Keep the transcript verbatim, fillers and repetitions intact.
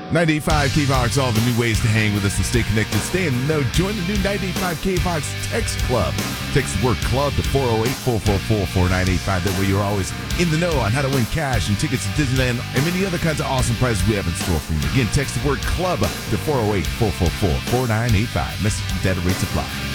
ninety-five K Vox, all the new ways to hang with us and stay connected. Stay in the know. Join the new ninety-five K Vox Text Club. Text the word club to four oh eight, four four four, four nine eight five. That way you're always in the know on how to win cash and tickets to Disneyland and many other kinds of awesome prizes we have in store for you. Again, text the word club to four oh eight, four four four, four nine eight five. Message and data rates apply.